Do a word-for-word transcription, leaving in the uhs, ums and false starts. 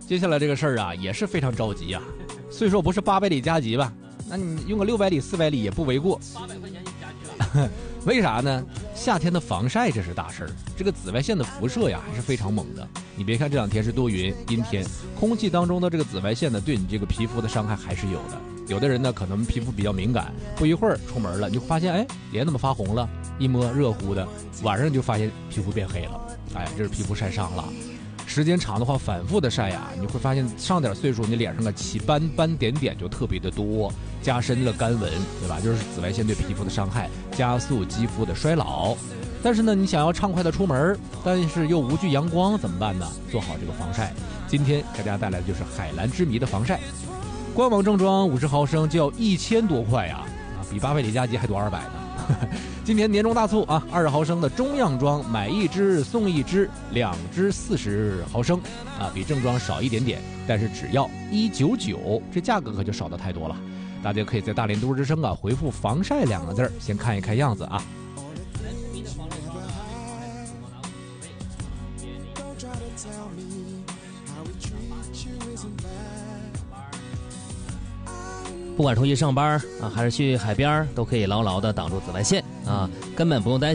接下来这个事儿啊，也是非常着急啊。虽说不是八百里加急吧，那你用个六百里、四百里也不为过。 八百块钱一家去了。 为啥呢？夏天的防晒这是大事儿，这个紫外线的辐射呀还是非常猛的。你别看这两天是多云阴天，空气当中的这个紫外线呢，对你这个皮肤的伤害还是有的。有的人呢可能皮肤比较敏感，不一会儿出门了，你就发现哎脸怎么发红了，一摸热乎的，晚上就发现皮肤变黑了，哎，这是皮肤晒伤了。时间长的话，反复的晒呀，你会发现上点岁数，你脸上的起斑斑点点就特别的多，加深了干纹，对吧？就是紫外线对皮肤的伤害，加速肌肤的衰老。但是呢，你想要畅快的出门，但是又无惧阳光，怎么办呢？做好这个防晒。今天给大家带来的就是海蓝之谜的防晒。官网正装五十毫升就要一千多块呀，啊，比八百里加急还多二百呢。今年年终大促啊，二十毫升的中样装买一支送一支，两支四十毫升啊，比正装少一点点，但是只要一九九，这价格可就少得太多了。大家可以在大连都市之声啊回复防晒两个字，先看一看样子啊。 不管出去上班啊，还是去海边，都可以牢牢的挡住紫外线啊，根本不用担心。